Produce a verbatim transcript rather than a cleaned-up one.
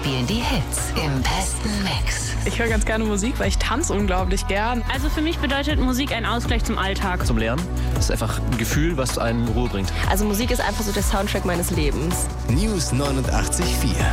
spielen die Hits im besten Mix. Ich höre ganz gerne Musik, weil ich tanze unglaublich gern. Also für mich bedeutet Musik ein Ausgleich zum Alltag. Zum Lernen. Das ist einfach ein Gefühl, was einen in Ruhe bringt. Also Musik ist einfach so der Soundtrack meines Lebens. News neunundachtzig Komma vier.